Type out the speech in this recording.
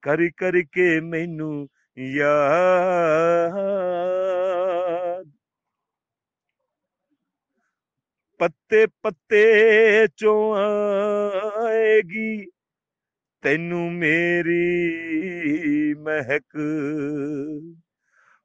ਕਰਕੇ ਮੈਨੂੰ ਯਾਦ। ਪੱਤੇ ਪੱਤੇ ਚੋਂ ਆਏਗੀ ਤੈਨੂੰ ਮੇਰੀ ਮਹਿਕ,